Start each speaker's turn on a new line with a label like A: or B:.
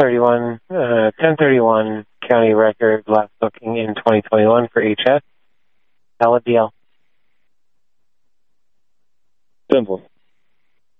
A: 1031 county record, last booking in 2021 for HS. Valid DL.
B: Simple.